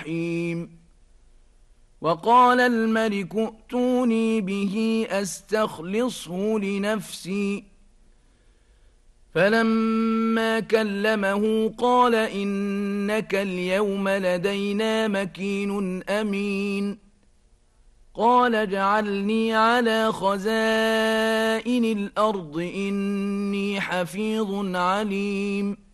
الرحيم وقال الملك ائتوني به أستخلصه لنفسي فلما كلمه قال إنك اليوم لدينا مكين أمين قال اجعلني على خزائن الأرض إني حفيظ عليم